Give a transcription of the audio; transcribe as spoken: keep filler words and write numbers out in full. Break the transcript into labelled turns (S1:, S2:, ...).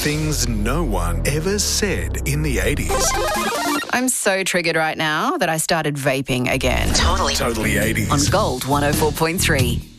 S1: Things no one ever said in the eighties.
S2: I'm so triggered right now that I started vaping again.
S3: Totally.
S1: Totally eighties.
S2: On Gold one oh four point three.